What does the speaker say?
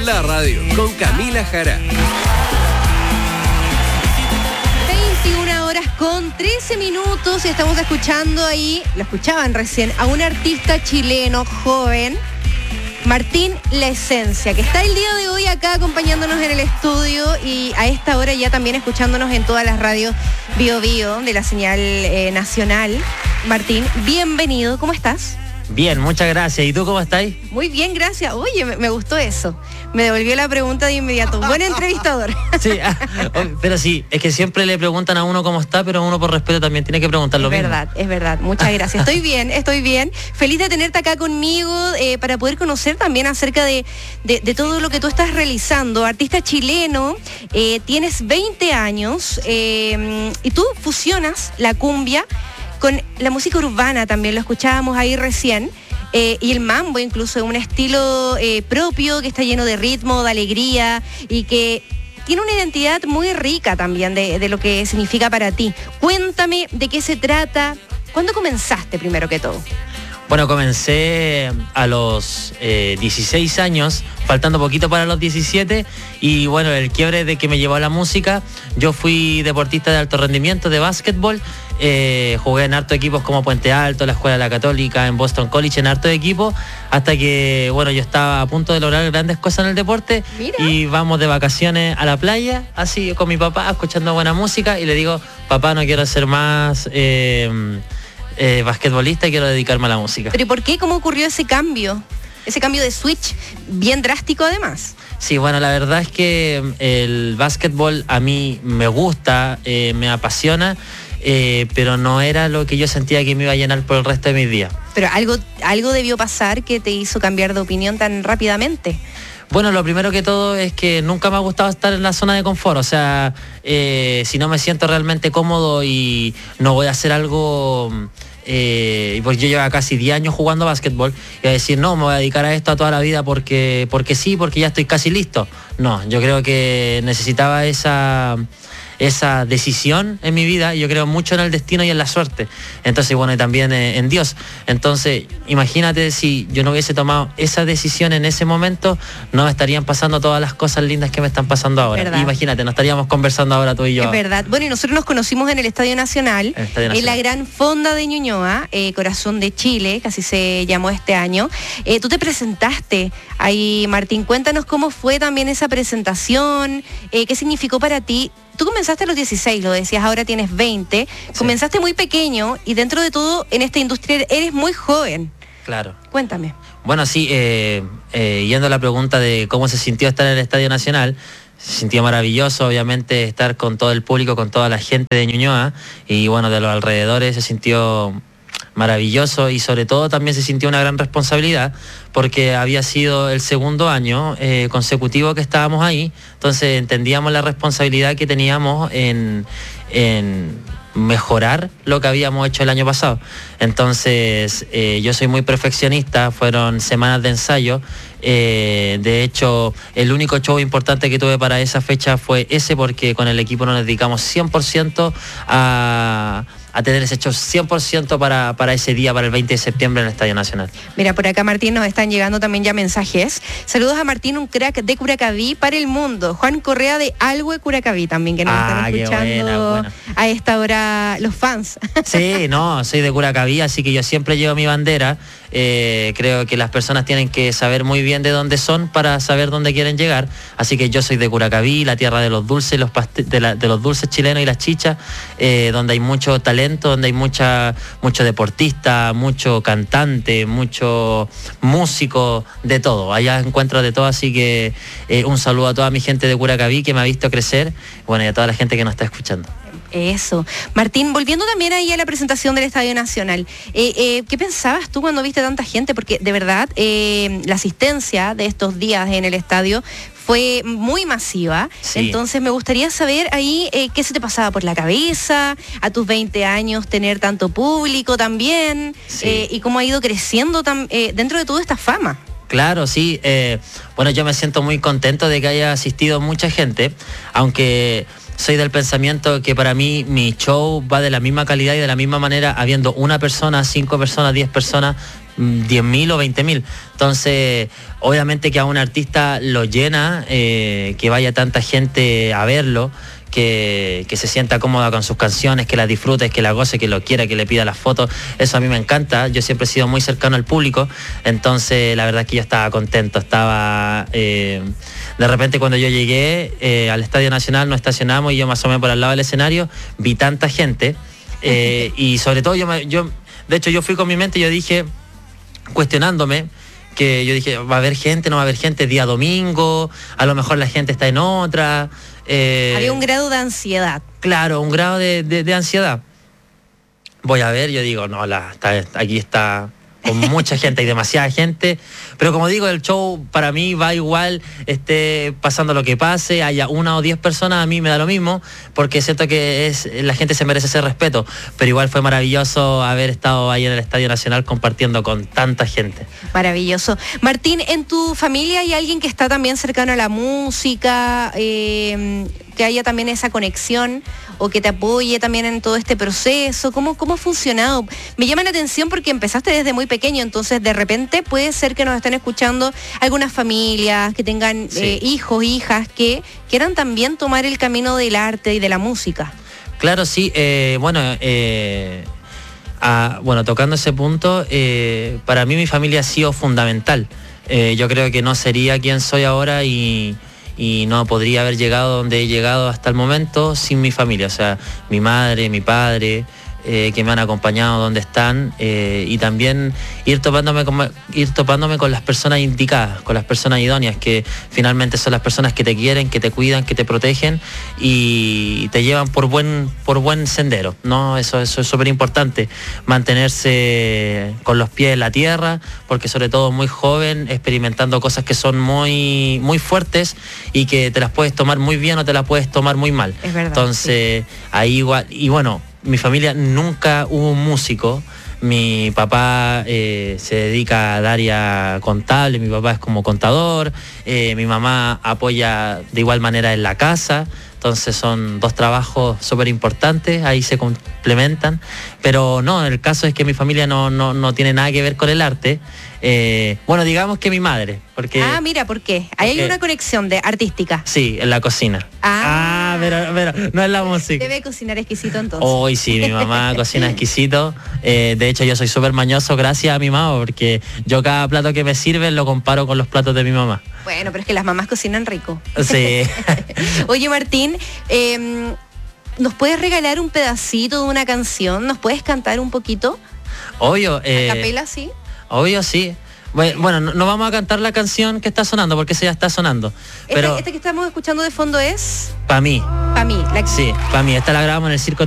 en la radio con Camila Jara. 21 horas con 13 minutos y estamos escuchando ahí, lo escuchaban recién, a un artista chileno joven, Martín La Esencia, que está el día de hoy acá acompañándonos en el estudio y a esta hora ya también escuchándonos en todas las radios Bio Bio de la señal nacional. Martín, bienvenido, ¿cómo estás? Bien, muchas gracias. ¿Y tú cómo estás? Muy bien, gracias. Oye, me gustó eso. Me devolvió la pregunta de inmediato. Buen entrevistador. Sí, pero sí, es que siempre le preguntan a uno cómo está, pero uno por respeto también tiene que preguntar lo mismo. Es verdad. Muchas gracias. Estoy bien. Feliz de tenerte acá conmigo para poder conocer también acerca de todo lo que tú estás realizando. Artista chileno, tienes 20 años y tú fusionas la cumbia con la música urbana también, lo escuchábamos ahí recién, y el mambo incluso, un estilo propio que está lleno de ritmo, de alegría y que tiene una identidad muy rica también de lo que significa para ti. Cuéntame de qué se trata, ¿cuándo comenzaste primero que todo? Bueno, comencé a los 16 años, faltando poquito para los 17, y bueno, el quiebre de que me llevó a la música, yo fui deportista de alto rendimiento, de básquetbol, jugué en hartos equipos como Puente Alto, la Escuela de la Católica, en Boston College, en hartos equipos, hasta que, bueno, yo estaba a punto de lograr grandes cosas en el deporte. Mira. Y vamos de vacaciones a la playa, así con mi papá, escuchando buena música, y le digo, papá, no quiero ser más basquetbolista y quiero dedicarme a la música. ¿Pero y por qué? ¿Cómo ocurrió ese cambio? Ese cambio de switch, bien drástico además. Sí, bueno, la verdad es que el básquetbol a mí me gusta, me apasiona, pero no era lo que yo sentía que me iba a llenar por el resto de mis días. Pero algo debió pasar que te hizo cambiar de opinión tan rápidamente. Bueno, lo primero que todo es que nunca me ha gustado estar en la zona de confort, o sea, si no me siento realmente cómodo y no voy a hacer algo, porque yo llevo casi 10 años jugando básquetbol, y a decir, no, me voy a dedicar a esto a toda la vida porque sí, porque ya estoy casi listo. No, yo creo que necesitaba esa decisión en mi vida, y yo creo mucho en el destino y en la suerte. Entonces, bueno, y también en Dios. Entonces, imagínate si yo no hubiese tomado esa decisión en ese momento, no me estarían pasando todas las cosas lindas que me están pasando ahora. ¿Verdad? Imagínate, no estaríamos conversando ahora tú y yo. Es verdad. Bueno, y nosotros nos conocimos en el Estadio Nacional, en la Gran Fonda de Ñuñoa, Corazón de Chile, que así se llamó este año. Tú te presentaste ahí, Martín. Cuéntanos cómo fue también esa presentación, qué significó para ti. Tú comenzaste a los 16, lo decías, ahora tienes 20. Sí. Comenzaste muy pequeño y dentro de todo en esta industria eres muy joven. Claro. Cuéntame. Bueno, sí, yendo a la pregunta de cómo se sintió estar en el Estadio Nacional, se sintió maravilloso, obviamente, estar con todo el público, con toda la gente de Ñuñoa y bueno, de los alrededores, se sintió maravilloso, y sobre todo también se sintió una gran responsabilidad porque había sido el segundo año consecutivo que estábamos ahí, entonces entendíamos la responsabilidad que teníamos en mejorar lo que habíamos hecho el año pasado. Entonces yo soy muy perfeccionista, fueron semanas de ensayo. De hecho, el único show importante que tuve para esa fecha fue ese, porque con el equipo nos dedicamos 100% a tener ese show 100% para ese día, para el 20 de septiembre en el Estadio Nacional. Mira, por acá, Martín, nos están llegando también ya mensajes. Saludos a Martín, un crack de Curacaví para el mundo. Juan Correa de Alhue, Curacaví, también, que nos están escuchando buena. A esta hora los fans. Sí, no, soy de Curacaví, así que yo siempre llevo mi bandera. Creo que las personas tienen que saber muy bien de dónde son para saber dónde quieren llegar. Así que yo soy de Curacaví, la tierra de los dulces, de los dulces chilenos y las chichas, donde hay mucho talento, donde hay mucho deportista, mucho cantante, mucho músico, de todo. Allá encuentro de todo, así que un saludo a toda mi gente de Curacaví que me ha visto crecer, bueno, y a toda la gente que nos está escuchando. Eso. Martín, volviendo también ahí a la presentación del Estadio Nacional, ¿qué pensabas tú cuando viste tanta gente? Porque de verdad la asistencia de estos días en el estadio fue muy masiva. Sí. Entonces me gustaría saber ahí qué se te pasaba por la cabeza, a tus 20 años tener tanto público también, sí. Y cómo ha ido creciendo dentro de toda esta fama. Claro, sí. Bueno, yo me siento muy contento de que haya asistido mucha gente, aunque soy del pensamiento que para mí mi show va de la misma calidad y de la misma manera habiendo una persona, 5 personas, 10 personas, 10.000 o 20.000. Entonces, obviamente que a un artista lo llena, que vaya tanta gente a verlo, que se sienta cómoda con sus canciones, que las disfrute, que la goce, que lo quiera, que le pida las fotos. Eso a mí me encanta. Yo siempre he sido muy cercano al público, entonces la verdad es que yo estaba contento. De repente cuando yo llegué al Estadio Nacional, nos estacionamos y yo me asomé por al lado del escenario, vi tanta gente, y sobre todo de hecho yo fui con mi mente y yo dije, cuestionándome, que yo dije, ¿va a haber gente? ¿No va a haber gente? Día domingo, a lo mejor la gente está en otra. Había un grado de ansiedad. Claro, un grado de ansiedad. Voy a ver, yo digo, no, aquí está con mucha gente, hay demasiada gente, pero como digo, el show para mí va igual, esté pasando lo que pase, haya 1 o 10 personas, a mí me da lo mismo, porque siento que la gente se merece ese respeto, pero igual fue maravilloso haber estado ahí en el Estadio Nacional compartiendo con tanta gente. Maravilloso. Martín, ¿en tu familia hay alguien que está también cercano a la música, que haya también esa conexión o que te apoye también en todo este proceso? ¿Cómo ha funcionado? Me llama la atención porque empezaste desde muy pequeño, entonces de repente puede ser que nos estén escuchando algunas familias que tengan hijos, hijas que quieran también tomar el camino del arte y de la música. Claro, sí. Tocando ese punto, para mí mi familia ha sido fundamental. Yo creo que no sería quien soy ahora y no podría haber llegado donde he llegado hasta el momento sin mi familia. O sea, mi madre, mi padre, que me han acompañado donde están, y también ir topándome con las personas indicadas, con las personas idóneas, que finalmente son las personas que te quieren, que te cuidan, que te protegen y te llevan por buen sendero, ¿no? Eso es súper importante, mantenerse con los pies en la tierra, porque sobre todo muy joven, experimentando cosas que son muy, muy fuertes y que te las puedes tomar muy bien o te las puedes tomar muy mal. Es verdad. Entonces, ahí igual, y bueno, mi familia nunca hubo un músico. Mi papá se dedica al área contable, mi papá es como contador, mi mamá apoya de igual manera en la casa, entonces son 2 trabajos súper importantes, ahí se complementan, pero no, el caso es que mi familia no tiene nada que ver con el arte. Digamos que mi madre, porque... Mira, ¿por qué? Ahí hay una conexión artística. Sí, en la cocina. Pero no es la música. Debe cocinar exquisito entonces. Hoy sí, mi mamá cocina exquisito. De hecho, yo soy súper mañoso gracias a mi mamá, porque yo cada plato que me sirven lo comparo con los platos de mi mamá. Bueno, pero es que las mamás cocinan rico. Sí. Oye, Martín, ¿nos puedes regalar un pedacito de una canción? ¿Nos puedes cantar un poquito? Obvio. ¿A capela, sí? Obvio, sí. Bueno, no vamos a cantar la canción que está sonando, porque esa ya está sonando. Pero ¿Este que estamos escuchando de fondo es? Para mí. Para mí. Sí, para mí. Esta la grabamos en el Circo